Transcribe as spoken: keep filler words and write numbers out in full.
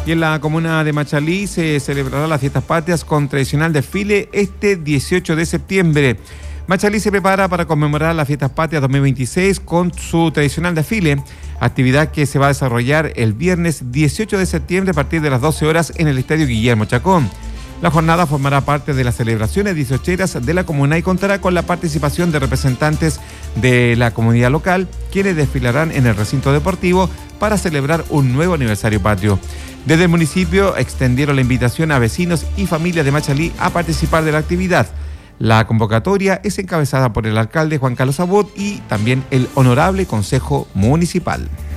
Y en la comuna de Machalí se celebrará las fiestas patrias con tradicional desfile este dieciocho de septiembre. Machalí se prepara para conmemorar las fiestas patrias dos mil veintiséis con su tradicional desfile, actividad que se va a desarrollar el viernes dieciocho de septiembre a partir de las doce horas en el Estadio Guillermo Chacón. La jornada formará parte de las celebraciones dieciocheras de la comuna y contará con la participación de representantes de la comunidad local, quienes desfilarán en el recinto deportivo para celebrar un nuevo aniversario patrio. Desde el municipio extendieron la invitación a vecinos y familias de Machalí a participar de la actividad. La convocatoria es encabezada por el alcalde Juan Carlos Abot y también el honorable Consejo Municipal.